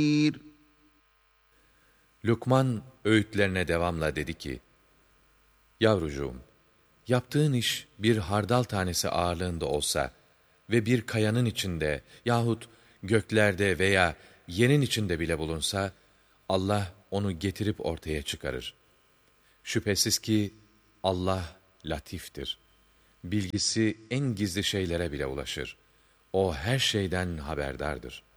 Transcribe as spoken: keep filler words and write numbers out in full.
Lukman öğütlerine devamla dedi ki, yavrucuğum, yaptığın iş bir hardal tanesi ağırlığında olsa ve bir kayanın içinde yahut göklerde veya yerin içinde bile bulunsa, Allah onu getirip ortaya çıkarır. Şüphesiz ki Allah latiftir. Bilgisi en gizli şeylere bile ulaşır. O her şeyden haberdardır.